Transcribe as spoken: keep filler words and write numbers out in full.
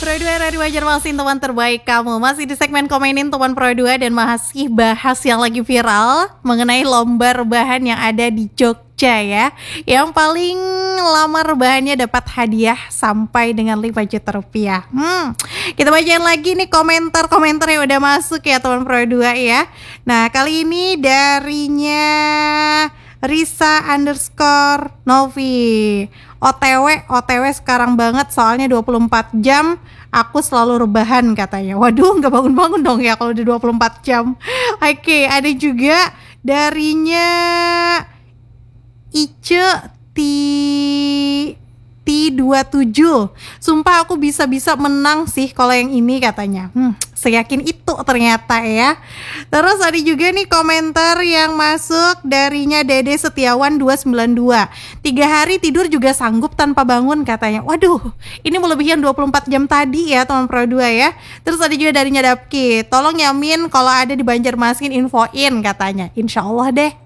Pro dua dari Banjarmasin, teman terbaik kamu. Masih di segmen komenin teman Pro dua dan masih bahas yang lagi viral mengenai lomba rebahan yang ada di Jogja ya. Yang paling lama rebahannya dapat hadiah sampai dengan lima juta rupiah. Hmm, kita bacain lagi nih komentar-komentar yang udah masuk ya teman Pro dua ya. Nah, kali ini darinya Risa underscore Novi. O T W, O T W sekarang banget soalnya dua puluh empat jam aku selalu rebahan katanya. Waduh, nggak bangun-bangun dong ya kalau udah dua puluh empat jam. Oke, ada juga darinya Ice Ti T dua puluh tujuh. Sumpah aku bisa-bisa menang sih kalau yang ini katanya. Hmm, seyakin itu ternyata ya. Terus ada juga nih komentar yang masuk darinya Dede Setiawan dua sembilan dua. Tiga hari tidur juga sanggup tanpa bangun katanya. Waduh, ini melebihi yang dua puluh empat jam tadi ya teman Pro dua ya. Terus ada juga darinya Dapki. Tolong ya Min, kalau ada di Banjarmasin infoin katanya. Insya Allah deh.